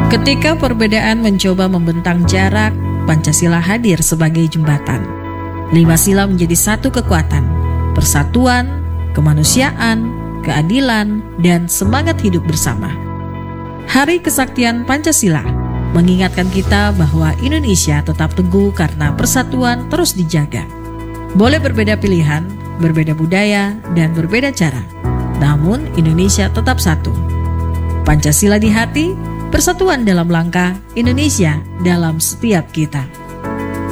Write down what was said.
Ketika perbedaan mencoba membentang jarak, Pancasila hadir sebagai jembatan. 5 sila menjadi satu kekuatan: persatuan, kemanusiaan, keadilan, dan semangat hidup bersama. Hari Kesaktian Pancasila mengingatkan kita bahwa Indonesia tetap teguh karena persatuan terus dijaga. Boleh berbeda pilihan, berbeda budaya, dan berbeda cara, namun Indonesia tetap satu. Pancasila di hati, persatuan dalam langkah, Indonesia dalam setiap kita.